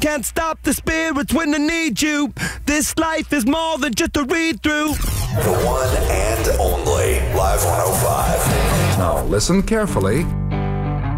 can't stop the spirits when they need you. This life is more than just a read-through. The one and only Live 105. Now listen carefully